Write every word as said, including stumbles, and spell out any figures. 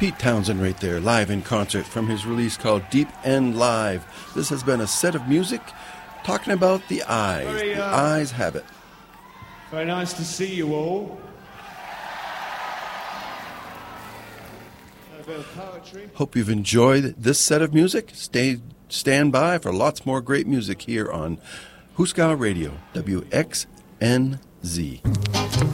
Pete Townsend right there, live in concert from his release called Deep End Live. This has been a set of music talking about the eyes. Very, uh, the eyes have it. Very nice to see you all. A bit of poetry. Hope you've enjoyed this set of music. Stay, stand by for lots more great music here on Huska Radio, W X N Z.